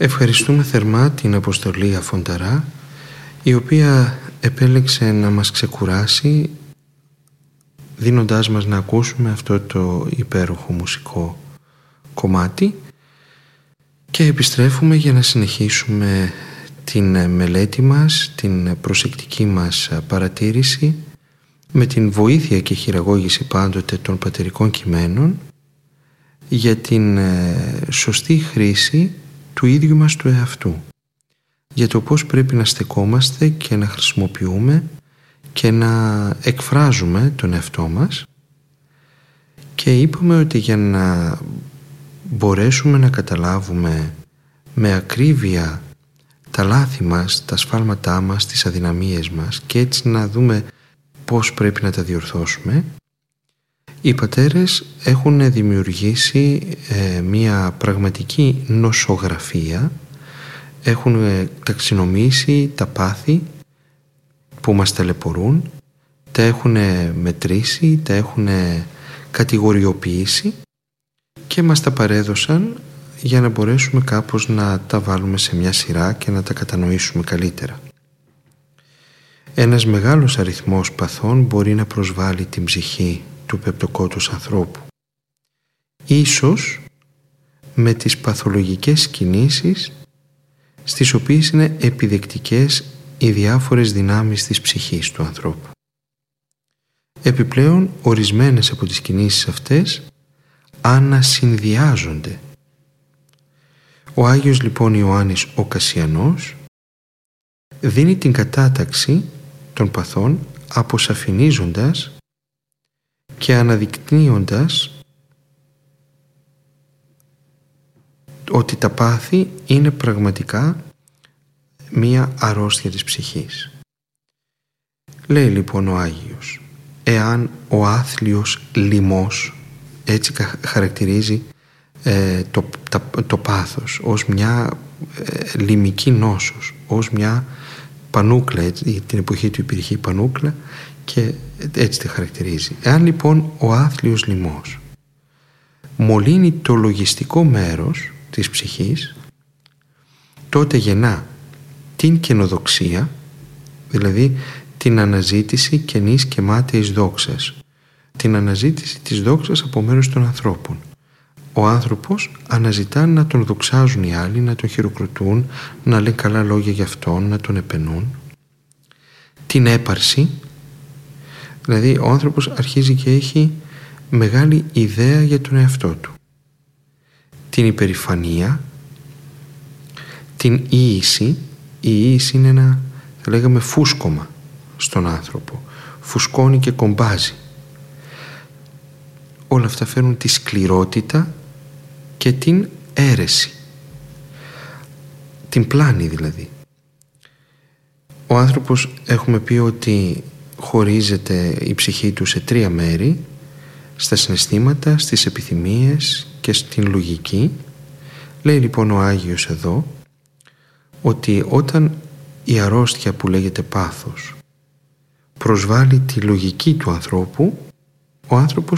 Ευχαριστούμε θερμά την Αποστολή Αφονταρά, η οποία επέλεξε να μας ξεκουράσει δίνοντάς μας να ακούσουμε αυτό το υπέροχο μουσικό κομμάτι, και επιστρέφουμε για να συνεχίσουμε την μελέτη μας, την προσεκτική μας παρατήρηση με την βοήθεια και χειραγώγηση πάντοτε των πατερικών κειμένων για την σωστή χρήση του ίδιου μας του εαυτού, για το πώς πρέπει να στεκόμαστε και να χρησιμοποιούμε και να εκφράζουμε τον εαυτό μας. Και είπαμε ότι για να μπορέσουμε να καταλάβουμε με ακρίβεια τα λάθη μας, τα σφάλματά μας, τις αδυναμίες μας, και έτσι να δούμε πώς πρέπει να τα διορθώσουμε, οι πατέρες έχουν δημιουργήσει μια πραγματική νοσογραφία, έχουν ταξινομήσει τα πάθη που μας ταλαιπωρούν, τα έχουν μετρήσει, τα έχουν κατηγοριοποιήσει και μας τα παρέδωσαν για να μπορέσουμε κάπως να τα βάλουμε σε μια σειρά και να τα κατανοήσουμε καλύτερα. Ένας μεγάλος αριθμός παθών μπορεί να προσβάλλει την ψυχή του πεπτοκότος ανθρώπου. Ίσως με τις παθολογικές κινήσεις στις οποίες είναι επιδεκτικές οι διάφορες δυνάμεις της ψυχής του ανθρώπου. Επιπλέον, ορισμένες από τις κινήσεις αυτές ανασυνδυάζονται. Ο Άγιος λοιπόν Ιωάννης ο Κασσιανός δίνει την κατάταξη των παθών, αποσαφηνίζοντας και αναδεικνύοντας ότι τα πάθη είναι πραγματικά μία αρρώστια της ψυχής. Λέει λοιπόν ο Άγιος, εάν ο άθλιος λιμός, έτσι χαρακτηρίζει το πάθος, ως μια λιμική νόσος, ως μια πανούκλα, την εποχή του υπήρχε η πανούκλα και έτσι τη χαρακτηρίζει. Εάν λοιπόν ο άθλιος λιμός μολύνει το λογιστικό μέρος της ψυχής, τότε γεννά την καινοδοξία, δηλαδή την αναζήτηση καινής και μάταιης δόξας, την αναζήτηση της δόξας από μέρους των ανθρώπων. Ο άνθρωπος αναζητά να τον δοξάζουν οι άλλοι, να τον χειροκροτούν, να λένε καλά λόγια για αυτόν, να τον επενούν. Την έπαρση, δηλαδή ο άνθρωπος αρχίζει και έχει μεγάλη ιδέα για τον εαυτό του. Την υπερηφανία, την ίηση. Η ίηση είναι ένα, θα λέγαμε, φούσκωμα στον άνθρωπο. Φουσκώνει και κομπάζει. Όλα αυτά φέρνουν τη σκληρότητα και την αίρεση. Την πλάνη δηλαδή. Ο άνθρωπος, έχουμε πει ότι χωρίζεται η ψυχή του σε 3 μέρη, στα συναισθήματα, στις επιθυμίες και στην λογική. Λέει λοιπόν ο Άγιος εδώ ότι όταν η αρρώστια που λέγεται πάθος προσβάλλει τη λογική του ανθρώπου, ο άνθρωπος